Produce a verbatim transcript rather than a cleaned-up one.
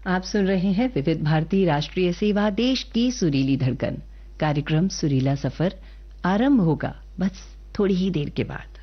आप सुन रहे हैं विविध भारती राष्ट्रीय सेवा, देश की सुरीली धड़कन। कार्यक्रम सुरीला सफर आरंभ होगा बस थोड़ी ही देर के बाद।